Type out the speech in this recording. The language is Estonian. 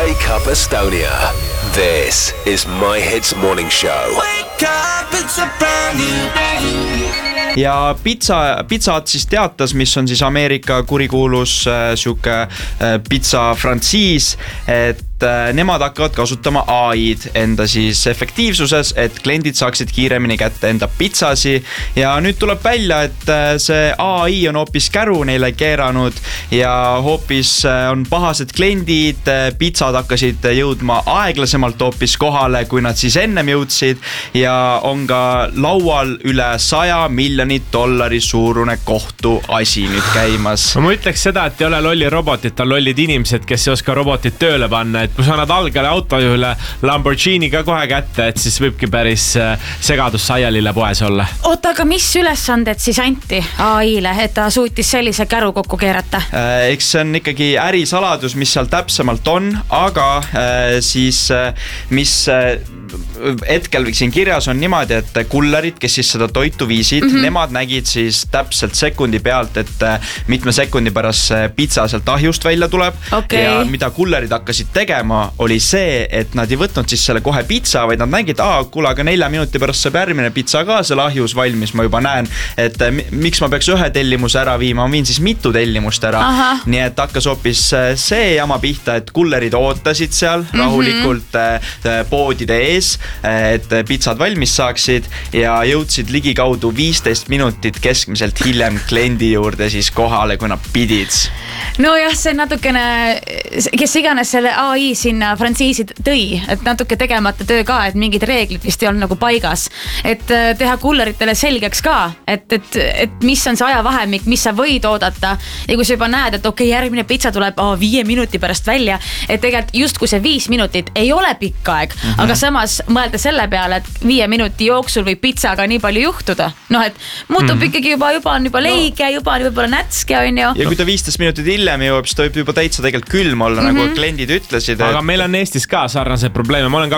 Wake Up Estonia. This is My Hits Morning Show. Wake up, it's a brand new day. Ja Pizza Hut siis teatas, mis on siis Ameerika kurikuulus siuke pizza frantsiis, et nemad hakkavad kasutama AI-d enda siis efektiivsuses, et kliendid saaksid kiiremini kätte enda pizzasi. Ja nüüd tuleb välja, et see AI on hoopis käru neile keeranud ja hoopis on pahased kliendid, pizzad hakkasid jõudma aeglasemalt hoopis kohale, kui nad siis ennem jõudsid, ja on ka laual üle $100 miljoni suurune kohtuasi nüüd käimas. Ma ütleks seda, et ei ole lolli robotit, on lollid inimesed, kes ei oska robotit tööle panna, et kui sa annad algale autojuhile Lamborghini ka kohe kätte, et siis võibki päris segadus saialile poes olla. Oota, aga mis ülesanded siis anti AI-le, et ta suutis sellise käru kokku keerata? Eks see on ikkagi ärisaladus, mis seal täpsemalt on, aga siis mis hetkel siin kirjas on niimoodi, et kullerid, kes siis seda toitu viisid, nemad nägid siis täpselt sekundi pealt, et mitme sekundi pärast pizza sealt ahjust välja tuleb. Ja mida kullerid hakkasid tegema, oli see, et nad ei võtnud siis selle kohe pizza, vaid nad nägid, kuule, aga 4 minuti pärast saab järgmine pizza ka selle ahjus valmis, ma juba näen, et miks ma peaks ühe tellimuse ära viima, ma viin siis mitu tellimust ära. Nii et hakkas hoopis see jama pihta, et kullerid ootasid seal rahulikult poodide ees, et pizzad valmis saaksid ja jõudsid ligikaudu 15 minutit keskmiselt hiljem kliendi juurde siis kohale, kui nad pidid. No jah, see natukene, kes iganes selle AI sinna frantsiisi tõi, et natuke tegemata töö ka, et mingid reeglid vist ei olnud nagu paigas, et teha kulleritele selgeks ka, et mis on see ajavahemik, mis sa võid oodata, ja kui sa juba näed, et järgmine pizza tuleb 5 minuti pärast välja, et tegelikult just kui see 5 minutit ei ole pikk aeg, aga samas mõelda selle peale, et 5 minuti jooksul võib pizzaga nii palju juhtuda, et muutub ikkagi juba on leige, juba on võib-olla nätske, on ju. Ja kui ta 15 minutit hiljem jõuab, siis ta võib juba täitsa tegelikult külm olla, nagu kliendid ütlesid. Aga meil on Eestis ka sarnase probleeme. Ma olen